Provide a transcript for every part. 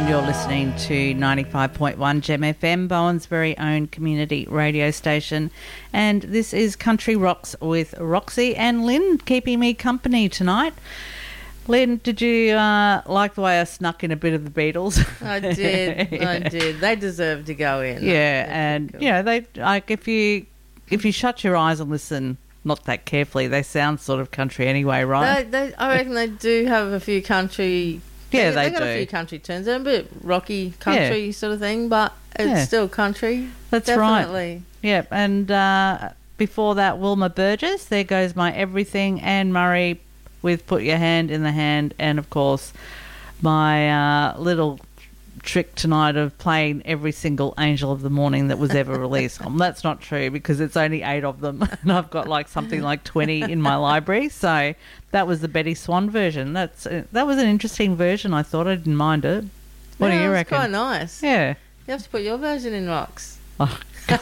And you're listening to 95.1 Gem FM, Bowen's very own community radio station. And this is Country Rocks with Roxy and Lynn keeping me company tonight. Lynn, did you like the way I snuck in a bit of the Beatles? I did. They deserve to go in. Yeah, and cool. You know, they like if you shut your eyes and listen not that carefully, they sound sort of country anyway, right? I reckon they do have a few country. Yeah, they got do. A few country tunes. They're a bit rocky country sort of thing, but it's still country. That's definitely. Right. Yeah, and before that, Wilma Burgess, There Goes My Everything, Anne Murray with Put Your Hand in the Hand, and, of course, my little trick tonight of playing every single Angel of the Morning that was ever released. That's not true because it's only 8 of them and I've got like something like 20 in my library. So that was the Betty Swan version. That was an interesting version. I thought. I didn't mind it. What do you reckon? It's quite nice. Yeah. You have to put your version in, Rox. Oh.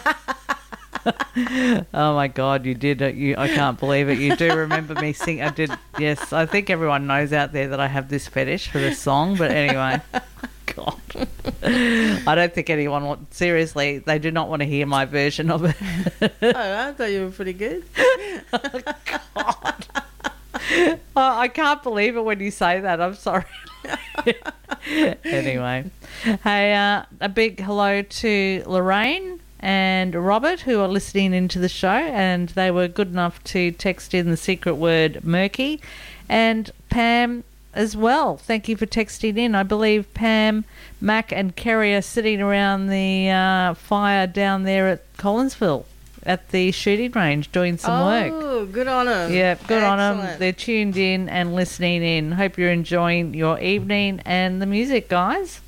Oh my God, you did it. I can't believe it. You do remember me sing. I did. Yes, I think everyone knows out there that I have this fetish for this song, but anyway. God. I don't think anyone seriously, they do not want to hear my version of it. Oh, I thought you were pretty good. Oh, God. Oh, I can't believe it when you say that. I'm sorry. Anyway. Hey, a big hello to Lorraine and Robert who are listening into the show, and they were good enough to text in the secret word murky, and Pam as well. Thank you for texting in. I believe Pam, Mac and Kerry are sitting around the fire down there at Collinsville at the shooting range doing some work. Oh, good on them. Yeah, good on them. They're tuned in and listening in. Hope you're enjoying your evening and the music, guys.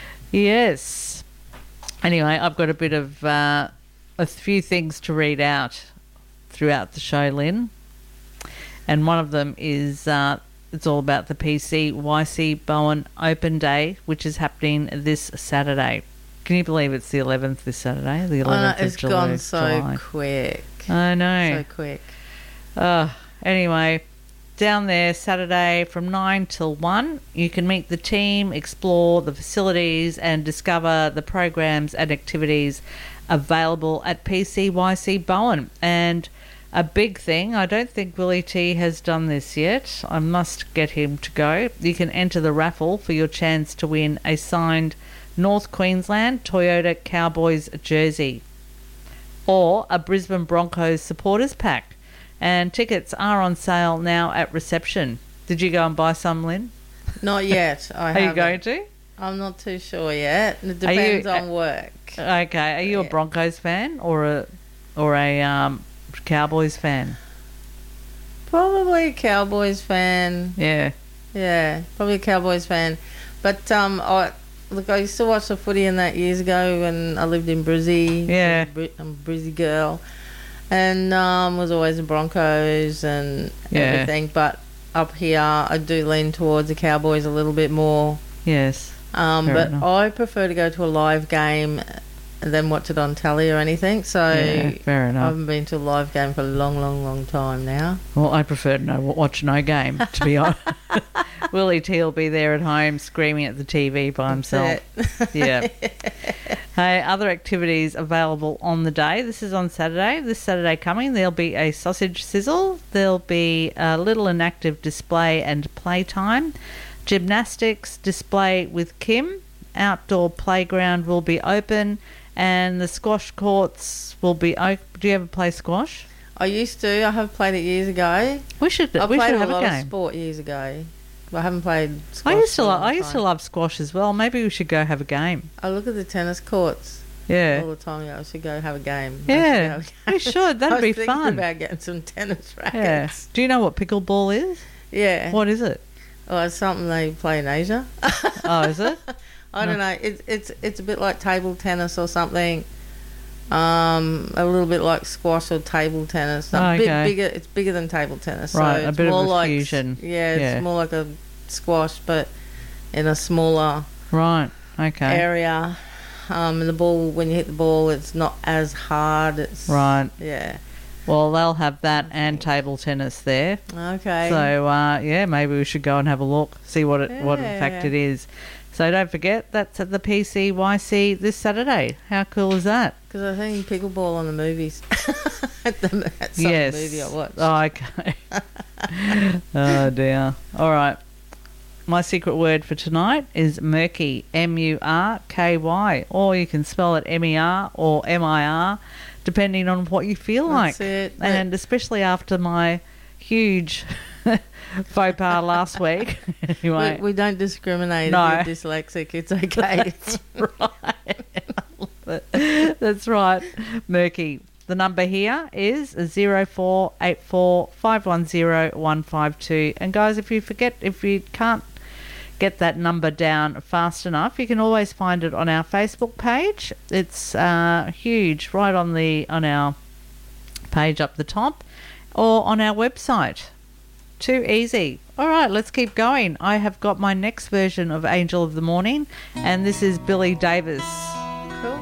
Yes. Anyway, I've got a bit of a few things to read out throughout the show, Lynn. And one of them is it's all about the PCYC Bowen Open Day, which is happening this Saturday. Can you believe it's the 11th this Saturday? The 11th of July. It's gone so quick. I know. So quick. Anyway, down there Saturday from 9 till 1, you can meet the team, explore the facilities and discover the programs and activities available at PCYC Bowen. And a big thing, I don't think Willie T has done this yet. I must get him to go. You can enter the raffle for your chance to win a signed North Queensland Toyota Cowboys jersey or a Brisbane Broncos supporters pack. And tickets are on sale now at reception. Did you go and buy some, Lynn? Not yet. Are you going to? I'm not too sure yet. It depends on work. Okay. Are you a Broncos fan or a Cowboys fan? Probably a Cowboys fan. Yeah, probably a Cowboys fan. But I used to watch the footy in that years ago when I lived in Brizzy. Yeah, I'm a Brizzy girl, and was always the Broncos and everything. But up here, I do lean towards the Cowboys a little bit more. Yes, but enough. I prefer to go to a live game and then watch it on telly or anything. So fair enough. I haven't been to a live game for a long, long, long time now. Well, I prefer to watch no game, to be honest. Willie T will be there at home screaming at the TV by himself. Yeah. Hey, other activities available on the day. This is on Saturday. This Saturday coming, there'll be a sausage sizzle. There'll be a little inactive display and playtime. Gymnastics display with Kim. Outdoor playground will be open. And the squash courts will be open. Do you ever play squash? I used to. I have played it years ago. We should have a game. I played a lot of sport years ago. But I haven't played squash. I used to love squash as well. Maybe we should go have a game. I look at the tennis courts. Yeah. All the time. I should go have a game. Yeah. We should. That'd be fun. I was thinking about getting some tennis rackets. Yeah. Do you know what pickleball is? Yeah. What is it? Oh, it's something they play in Asia. Oh, is it? I don't know. It's a bit like table tennis or something. A little bit like squash or table tennis. A bit bigger. It's bigger than table tennis. Right, so a it's bit more of a like, fusion. Yeah, it's more like a squash, but in a smaller area. And the ball, when you hit the ball, it's not as hard. It's right. Yeah. Well, they'll have that and table tennis there. Okay. So maybe we should go and have a look, see what in fact it is. So don't forget, that's at the PCYC this Saturday. How cool is that? Because I've seen pickleball on the movies. at some movie I watched. Oh, okay. Oh, dear. All right. My secret word for tonight is murky, M-U-R-K-Y. Or you can spell it M-E-R or M-I-R, depending on what you feel like. That's it. And especially after my huge faux pas last week. Anyway, we don't discriminate. No. If you're dyslexic. It's okay. That's right. That's right. Murky. The number here is 0484 510 152. And guys, if you can't get that number down fast enough, you can always find it on our Facebook page. It's huge, right on our page up the top, or on our website. Too easy. All right, let's keep going. I have got my next version of Angel of the Morning, and this is Billy Davis.